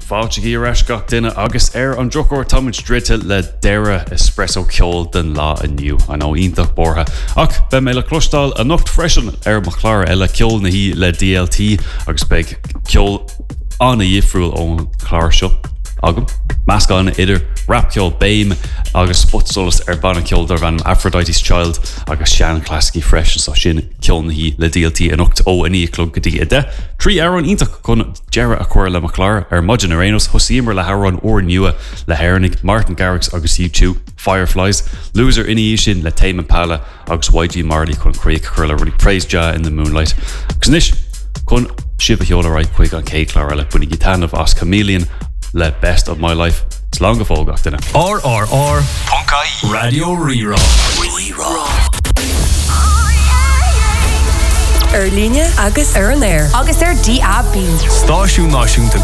fáilte gíreis gach duine agus an drochóir táid drite le deire espresso ceol den lá aniu an ítach bortha. Ach be mé le clostáil a nocht freisin mo chláir eile ceol na hí le DLT agus beag ceol anna dhifriúil ón chláir seo. Agam, Mascán idir rap ceol béim agus spotsolas banna ceol dar bhan Aphrodite's Child agus Shannon Classicy fresh so sin ceol na hí le DLT an ocht ó aní clog go dtí ide. 3 hour ítach chun deire a chuir le maclár Modern Arenos hosíimar le hárán ó nua le Hernig, Martin Garrix agus U2, Fireflies, Loser iní sin le Tame Impala agus YG Marley chun Craig Curler really praised ja in the moonlight. Agus nish chun sibh heola right chuig an cé clár le bunig gitanamh as Chameleon le Best of My Life. It's long ago got dinner. RRR Punkai Radio Re-Rock. Líne agus ar an air agus ar DAB. Stáisiún náisiúnta